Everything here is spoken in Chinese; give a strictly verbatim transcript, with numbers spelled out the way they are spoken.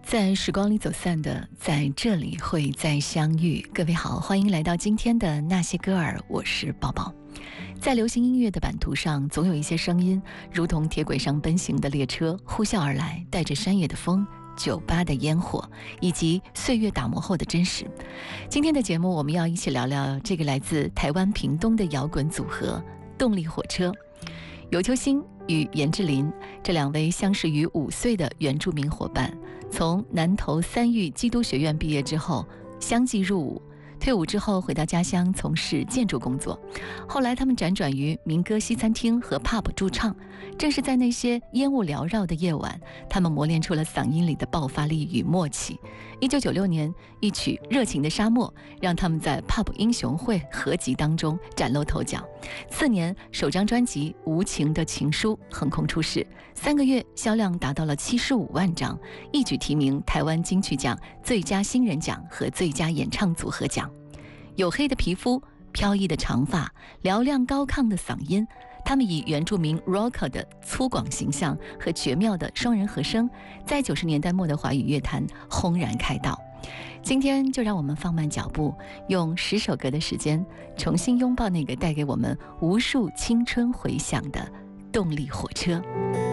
在时光里走散的，在这里会再相遇。各位好，欢迎来到今天的那些歌儿，我是宝宝。在流行音乐的版图上，总有一些声音如同铁轨上奔行的列车，呼啸而来，带着山野的风、酒吧的烟火，以及岁月打磨后的真实。今天的节目，我们要一起聊聊这个来自台湾屏东的摇滚组合动力火车。尤秋兴与严志林这两位相识于五岁的原住民伙伴，从南投三育基督学院毕业之后，相继入伍。退伍之后回到家乡从事建筑工作，后来他们辗转于民歌西餐厅和 pub 驻唱。正是在那些烟雾缭绕的夜晚，他们磨练出了嗓音里的爆发力与默契。一九九六年，一曲《热情的沙漠》让他们在 pub 英雄会合集当中崭露头角。次年，首张专辑《无情的情书》横空出世，三个月销量达到了七十五万张，一举提名台湾金曲奖最佳新人奖和最佳演唱组合奖。黝黑的皮肤、飘逸的长发、嘹亮高亢的嗓音，他们以原住民 rocker 的粗犷形象和绝妙的双人和声，在九十年代末的华语乐坛轰然开道。今天就让我们放慢脚步，用十首歌的时间，重新拥抱那个带给我们无数青春回响的动力火车。